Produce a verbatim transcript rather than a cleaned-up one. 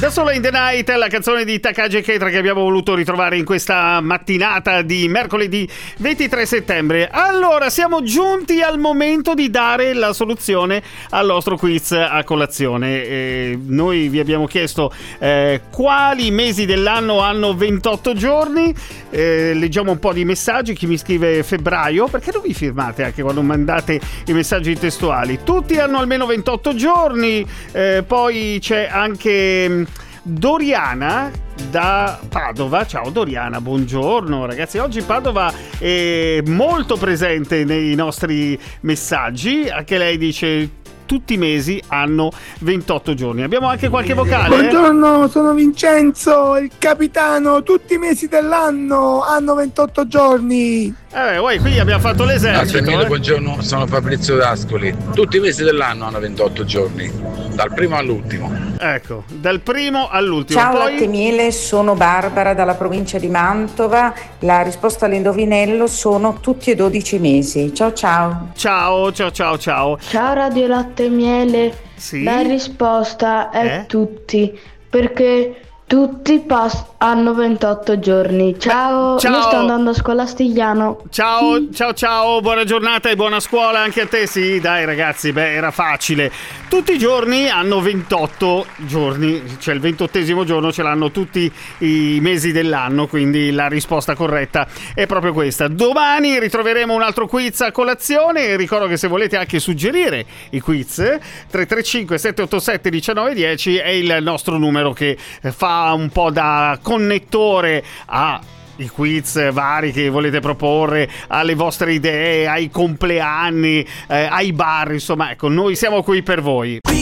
Da Sola in the Night, la canzone di Takagi e Ketra che abbiamo voluto ritrovare in questa mattinata di mercoledì ventitré settembre. Allora, siamo giunti al momento di dare la soluzione al nostro quiz a colazione. Eh, noi vi abbiamo chiesto eh, quali mesi dell'anno hanno ventotto giorni. Eh, leggiamo un po' di messaggi. Chi mi scrive febbraio, perché non vi firmate anche quando mandate i messaggi testuali? Tutti hanno almeno ventotto giorni. Eh, poi c'è anche Doriana da Padova. Ciao Doriana, buongiorno ragazzi. Oggi Padova è molto presente nei nostri messaggi. Anche lei dice tutti i mesi hanno ventotto giorni. Abbiamo anche qualche vocale. Buongiorno, sono Vincenzo, il capitano. Tutti i mesi dell'anno hanno ventotto giorni. Eh, uè, qui abbiamo fatto l'esercito. Grazie mille, eh. buongiorno, sono Fabrizio D'Ascoli. Tutti i mesi dell'anno hanno ventotto giorni, dal primo all'ultimo. Ecco, dal primo all'ultimo. Ciao Poi... Latte Miele, sono Barbara dalla provincia di Mantova. La risposta all'indovinello sono tutti e dodici mesi. Ciao ciao. Ciao, ciao, ciao, ciao. Ciao Radio Latte Miele. Sì? La risposta è Eh? tutti, perché tutti pas- hanno ventotto giorni. Ciao, Beh, ciao. io sto andando a scuola a Stigliano. Ciao, ciao, ciao, buona giornata e buona scuola anche a te. Sì, dai ragazzi, beh, era facile. Tutti i giorni hanno ventotto giorni, cioè il ventottesimo giorno ce l'hanno tutti i mesi dell'anno, quindi la risposta corretta è proprio questa. Domani ritroveremo un altro quiz a colazione. Ricordo che se volete anche suggerire i quiz, tre tre cinque sette otto sette uno nove uno zero è il nostro numero che fa un po' da connettore a i quiz vari che volete proporre, alle vostre idee, ai compleanni, eh, ai bar, insomma, ecco, noi siamo qui per voi.